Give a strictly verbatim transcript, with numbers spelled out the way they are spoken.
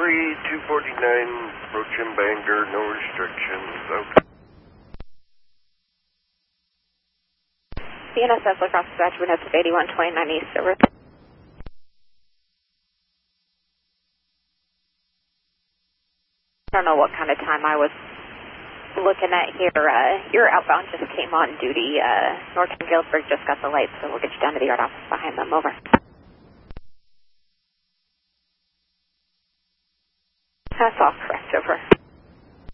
three, two forty-nine, approaching Bangor, no restrictions, okay. C N S S across the dispatch windows of eighty-one twenty-nine East, over. I don't know what kind of time I was looking at here. Uh, your outbound just came on duty. Uh, Norton Galesburg just got the lights, so we'll get you down to the yard office behind them, over. That's all correct, over.